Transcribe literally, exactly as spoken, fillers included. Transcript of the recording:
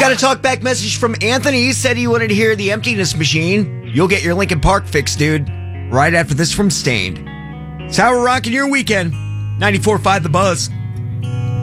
Got a talkback message from Anthony. He said he wanted to hear the Emptiness Machine. You'll get your Linkin Park fix, dude. Right after this from Stained. It's how we're rocking your weekend. ninety-four point five The Buzz.